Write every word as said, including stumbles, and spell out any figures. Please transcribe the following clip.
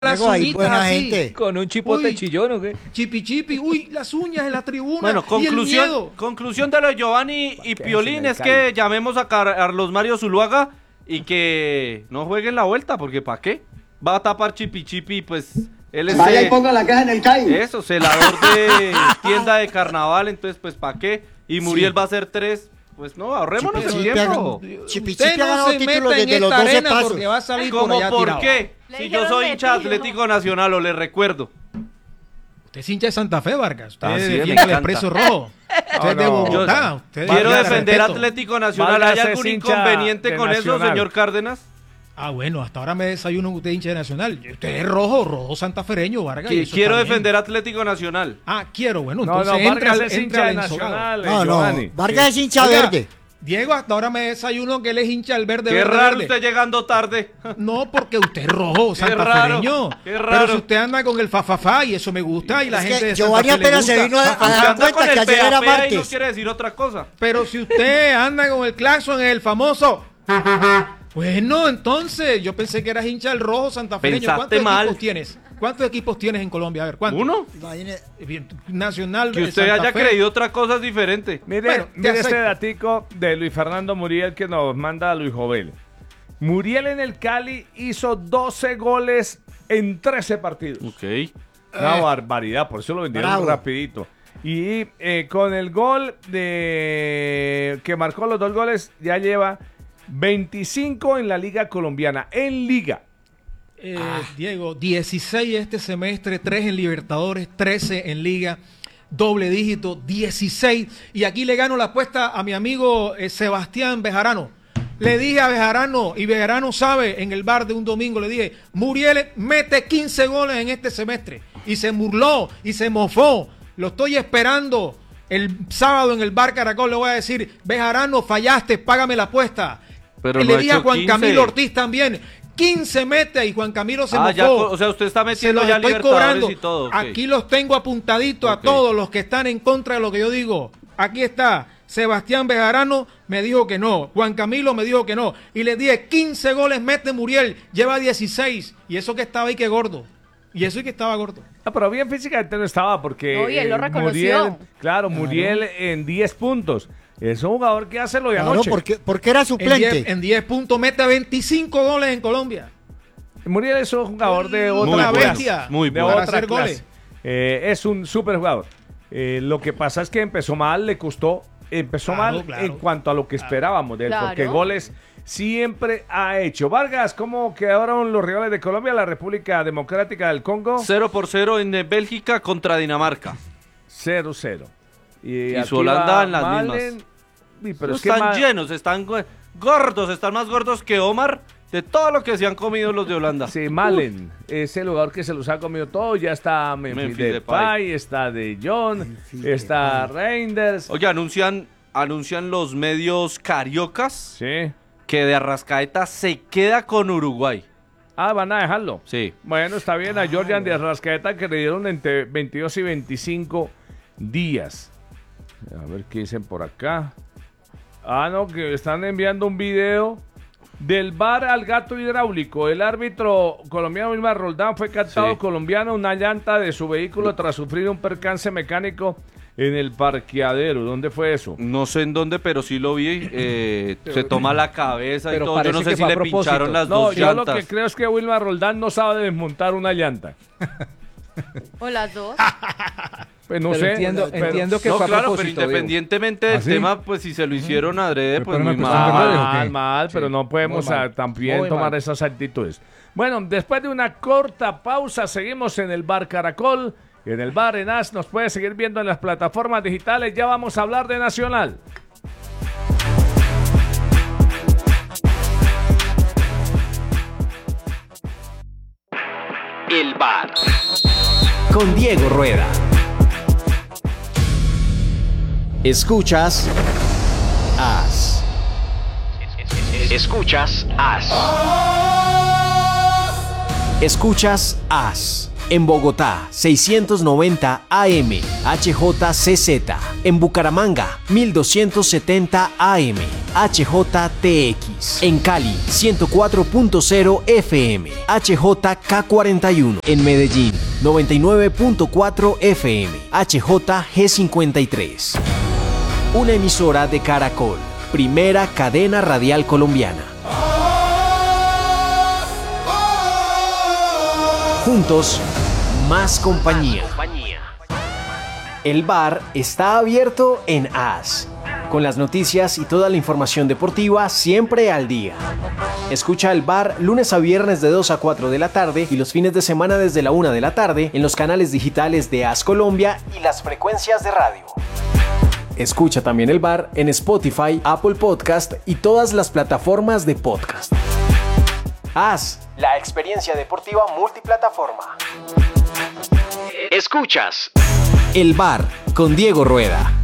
Las Luego hay uñitas buena así. gente. ¿Con un chipote Uy. chillón o qué? Chipi chipi, uy, las uñas en la tribuna. Bueno, y el conclusión, miedo. conclusión de lo de Giovanni y Quédense Piolín en el es Cali. que llamemos a Carlos Mario Zuluaga y que no jueguen la vuelta, porque ¿para qué? Va a tapar Chipi Chipi, pues él es Vaya y eh, ponga la caja en el C A I. eso, celador de tienda de carnaval, entonces pues ¿para qué? Y Muriel Sí. va a ser tres, pues no, ahorrémonos Chipi el Chipi tiempo. Chipi Usted Chipi ha no ganado se títulos meta en desde los esta doce arena pasos. porque va a salir por ¿Cómo allá por tirado. qué? Le Si yo dijeron soy hincha de metido. Atlético Nacional, o le recuerdo. Usted es hincha de Santa Fe, Vargas. Usted Ah, sí, me defiende el encanta. Expreso Rojo. Usted es de no. Bogotá. Yo Usted quiero defiende defender respeto. Atlético Nacional. Vargas ¿Hay es algún hincha inconveniente de con eso, Nacional. señor Cárdenas? Ah, bueno, hasta ahora me desayuno usted hincha de Nacional. Usted es rojo, rojo santafereño, Vargas. y Que eso quiero está bien. defender Atlético Nacional. Ah, quiero, bueno, No, entonces no, entra, Vargas al- es entra hincha de al ensogado. Nacional, eh, No, no, Giovanni. Vargas es hincha Oiga, verde. Diego, hasta ahora me desayuno que él es hincha del verde. Qué verde, raro verde. usted llegando tarde. No, porque usted es rojo, Qué santafereño. raro, qué Pero raro. si usted anda con el fa-fa-fa y eso me gusta y la Es gente que de Santa Giovanni Fe le apenas se gusta. vino a- a Usted dar anda con cuenta que el ayer era P A P ahí, no martes. quiere decir otra cosa. Pero si usted anda con el claxon, el famoso... Bueno, entonces, yo pensé que eras hincha del rojo santafereño. Pensaste ¿Cuántos mal. equipos tienes? ¿Cuántos equipos tienes en Colombia? A ver, ¿cuántos? ¿Uno? Imagine- Bien, Nacional Que de usted Santa haya Fe. creído otra cosa es diferente. Mire, Bueno, te mire este acepto. datico de Luis Fernando Muriel que nos manda Luis Jovel. Muriel en el Cali hizo doce goles en trece partidos. Ok. Una barbaridad, por eso lo vendieron Bravo. rapidito. Y eh, con el gol de que marcó los dos goles, ya lleva veinticinco en la Liga Colombiana. En Liga. Eh, Diego, dieciséis este semestre, tres en Libertadores, trece en Liga, doble dígito, dieciséis. Y aquí le gano la apuesta a mi amigo eh, Sebastián Bejarano. Le dije a Bejarano, y Bejarano sabe, en el bar de un domingo, le dije, Muriel mete quince goles en este semestre. Y se burló, y se mofó. Lo estoy esperando el sábado en el bar Caracol. Le voy a decir, Bejarano, fallaste, págame la apuesta. Pero y no le ha dije a hecho Juan quince. Camilo Ortiz también. quince mete y Juan Camilo se Ah, mofó. ya, co- o sea, usted está Se metiendo los ya estoy Libertadores cobrando. y todo. ok. Aquí los tengo apuntaditos Ok. a todos los que están en contra de lo que yo digo. Aquí está. Sebastián Bejarano me dijo que no. Juan Camilo me dijo que no. Y le dije, quince goles mete Muriel. Lleva dieciséis. Y eso que estaba ahí que gordo. Y eso y que estaba gordo. Ah, pero bien físicamente no estaba porque No, y él lo eh, reconoció. Muriel, claro, Muriel en diez puntos. Es un jugador que hace lo de Claro, anoche. porque, porque era En suplente. diez, en diez puntos mete veinticinco goles en Colombia. Muriel es un jugador de Muy otra buena clase. bestia. Muy de bueno. Para otra hacer clase. goles. Eh, es un súper jugador. Eh, lo que pasa es que empezó mal, le costó, empezó Claro, mal claro. en cuanto a lo que esperábamos de él, Claro. porque goles siempre ha hecho. Vargas, ¿cómo quedaron los rivales de Colombia? La República Democrática del Congo, cero por cero en eh, Bélgica contra Dinamarca. cero cero. Y, Y aquí su Holanda va en las Malen. mismas. Uy, pero es que están Ma- llenos, están go- gordos, están más gordos que Omar de todo lo que se han comido los de Holanda. Sí, Malen es el jugador que se los ha comido todo. Ya está Memphis, Memphis Depay, Depay. está De Jong, está Reinders. Oye, anuncian, anuncian los medios cariocas Sí. que de Arrascaeta se queda con Uruguay. Ah, van a dejarlo. Sí. Bueno, está bien a Jordan de Arrascaeta que le dieron entre veintidós y veinticinco días. A ver qué dicen por acá. Ah, no, que están enviando un video del bar al gato hidráulico. El árbitro colombiano Wilmar Roldán fue captado Sí. colombiano una llanta de su vehículo tras sufrir un percance mecánico en el parqueadero. ¿Dónde fue eso? No sé en dónde, pero sí lo vi. eh, se toma la cabeza y pero todo. Yo parece no sé que si fue a le propósito. pincharon las No, dos yo llantas. lo que creo es que Wilmar Roldán no sabe desmontar una llanta. O las dos. Pues no Pero sé. entiendo, pero- entiendo que No, fue a claro, pero propósito, Diego. independientemente del ¿Ah, sí? tema, pues si se lo hicieron adrede, Pero pues para muy una cuestión de mal. madre, ¿o Mal, qué? mal, pero Sí, no podemos muy mal, ah, también muy tomar mal. esas actitudes. Bueno, después de una corta pausa, seguimos en el Bar Caracol. En el Bar Enas nos puede seguir viendo en las plataformas digitales. Ya vamos a hablar de Nacional. El Bar con Diego Rueda. Escuchas As. Escuchas As. Escuchas As. En Bogotá, seiscientos noventa A M, H J C Z. En Bucaramanga, mil doscientos setenta A M, H J T X. En Cali, ciento cuatro punto cero F M, H J K cuarenta y uno. En Medellín, noventa y nueve punto cuatro F M, H J G cincuenta y tres. Una emisora de Caracol, primera cadena radial colombiana. Juntos, más compañía. El bar está abierto en AS, con las noticias y toda la información deportiva siempre al día. Escucha el bar lunes a viernes de dos a cuatro de la tarde y los fines de semana desde la una de la tarde en los canales digitales de AS Colombia y las frecuencias de radio. Escucha también el bar en Spotify, Apple Podcast y todas las plataformas de podcast. AS, la experiencia deportiva multiplataforma. Escuchas El Bar con Diego Rueda.